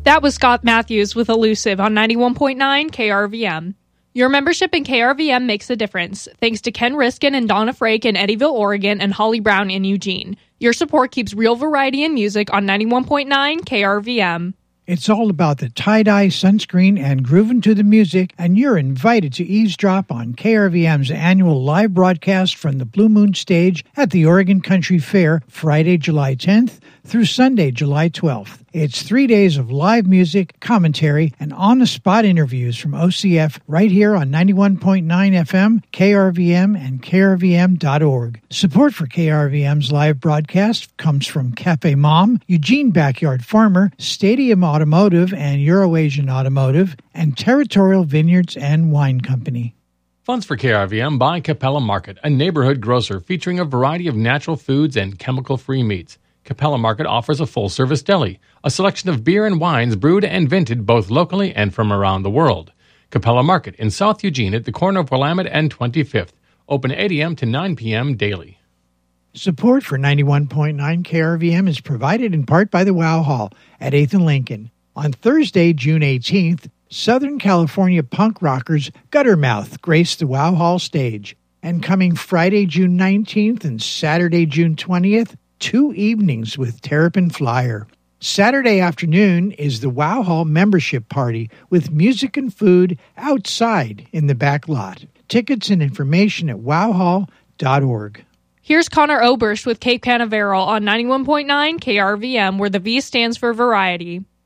That was Scott Matthews with Elusive on 91.9 KRVM. Your membership in KRVM makes a difference. Thanks to Ken Riskin and Donna Frake in Eddyville, Oregon, and Holly Brown in Eugene. Your support keeps real variety in music on 91.9 KRVM. It's all about the tie-dye, sunscreen, and grooving to the music, and you're invited to eavesdrop on KRVM's annual live broadcast from the Blue Moon stage at the Oregon Country Fair, Friday, July 10th through Sunday, July 12th. It's 3 days of live music, commentary, and on-the-spot interviews from OCF right here on 91.9 FM, KRVM, and KRVM.org. Support for KRVM's live broadcast comes from Cafe Mom, Eugene Backyard Farmer, Stadium Automotive and Euroasian Automotive, and Territorial Vineyards and Wine Company. Funds for KRVM by Capella Market, a neighborhood grocer featuring a variety of natural foods and chemical-free meats. Capella Market offers a full-service deli, a selection of beer and wines brewed and vinted both locally and from around the world. Capella Market in South Eugene at the corner of Willamette and 25th. Open 8 a.m. to 9 p.m. daily. Support for 91.9 KRVM is provided in part by the Wow Hall at 8th and Lincoln. On Thursday, June 18th, Southern California punk rockers Guttermouth grace the Wow Hall stage. And coming Friday, June 19th and Saturday, June 20th, 2 evenings with Terrapin Flyer. Saturday afternoon is the Wow Hall membership party with music and food outside in the back lot. Tickets and information at wowhall.org. Here's Connor Oberst with Cape Canaveral on 91.9 KRVM, where the V stands for variety.